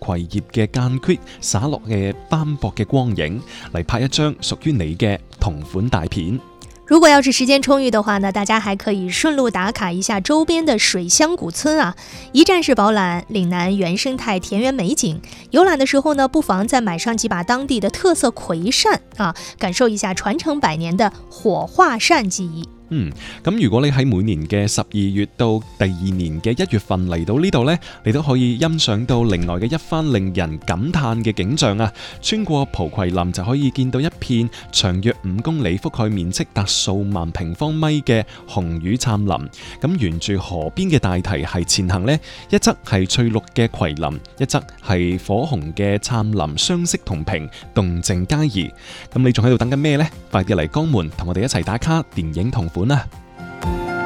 葵葉嘅間隙灑落嘅斑駁嘅光影，嚟拍一張屬於你嘅同款大片。 如果要是時間充裕的話呢，大家還可以順路打卡一下周邊的水鄉古村啊，一站式飽覽嶺南原生態田園美景。遊覽的時候呢，不妨再買上幾把當地的特色葵扇啊，感受一下傳承百年的火化扇技藝。 咁如果你喺每年嘅12月到第2年嘅1月份嚟到呢度呢，你都可以欣賞到另外嘅一番令人感嘆嘅景象啊！穿過蒲葵林就可以見到一片長約5公里、覆蓋面積達數萬平方米嘅紅雨杉林。咁沿住河邊嘅大堤係前行呢，一側係翠綠嘅葵林，一側係火紅嘅杉林，相色同平，動靜皆宜。咁你仲喺度等緊咩呢？快啲嚟江門同我哋一齊打卡電影同款啊！